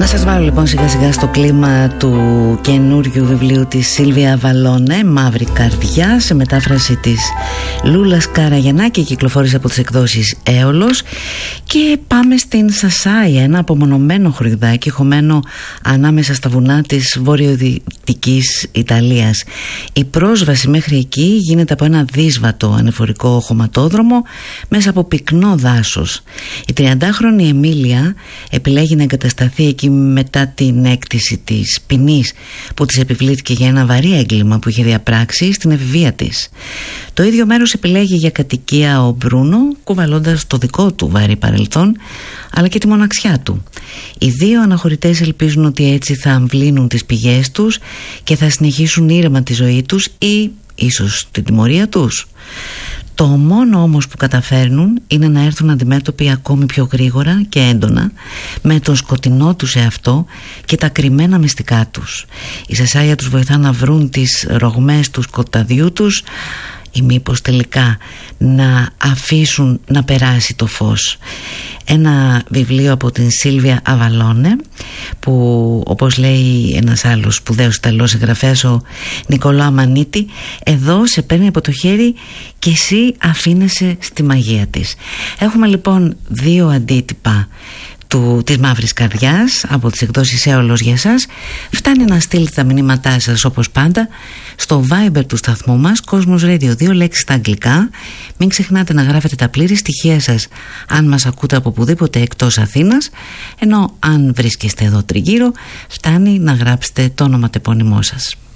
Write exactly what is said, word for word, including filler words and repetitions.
σας βάλω λοιπόν σιγά σιγά στο κλίμα του καινούριου βιβλίου της Σίλβια Αβαλόνε, Μαύρη Καρδιά, σε μετάφραση της Λούλας Καραγιαννάκη, κυκλοφόρησε από τις εκδόσεις Έολος. Και πάμε στην Σασάια, ένα απομονωμένο χωριδάκι χωμένο ανάμεσα στα βουνά της βορειοδυτικής Ιταλίας. Η πρόσβαση μέχρι εκεί γίνεται από ένα δύσβατο ανεφορικό χωματόδρομο μέσα από πυκνό δάσος. Η τριαντάχρονη Εμίλια επιλέγει να εγκατασταθεί εκεί μετά την έκτηση της ποινής που της επιβλήθηκε για ένα βαρύ έγκλημα που είχε διαπράξει στην εφηβεία της. Το ίδιο μέρος επιλέγει για κατοικία ο Μπρούνο, κουβαλώντας το δικό του βαρύ παρελθόν αλλά και τη μοναξιά του. Οι δύο αναχωρητές ελπίζουν ότι έτσι θα αμβλύνουν τις πηγές τους και θα συνεχίσουν ήρεμα τη ζωή τους ή ίσως την τιμωρία τους. Το μόνο όμως που καταφέρνουν είναι να έρθουν αντιμέτωποι ακόμη πιο γρήγορα και έντονα με τον σκοτεινό τους εαυτό και τα κρυμμένα μυστικά τους. Η Σασάια τους βοηθά να βρουν τις ρογμές του σκοταδιού τους ή μήπως τελικά να αφήσουν να περάσει το φως. Ένα βιβλίο από την Σίλβια Αβαλόνε που, όπως λέει ένας άλλος σπουδαίος Ιταλός εγγραφέας, ο Νικολάο Μανίτη, εδώ σε παίρνει από το χέρι και εσύ αφήνεσαι στη μαγεία της. Έχουμε λοιπόν δύο αντίτυπα του, της Μαύρης Καρδιάς από τις εκδόσεις Έολος για σας. Φτάνει να στείλετε τα μηνύματά σας όπως πάντα στο Viber του σταθμού μας, Κόσμος Radio, δύο λέξεις στα αγγλικά. Μην ξεχνάτε να γράφετε τα πλήρη στοιχεία σας αν μας ακούτε από οπουδήποτε εκτός Αθήνας, ενώ αν βρίσκεστε εδώ τριγύρω φτάνει να γράψετε το όνομα τεπώνυμό σας.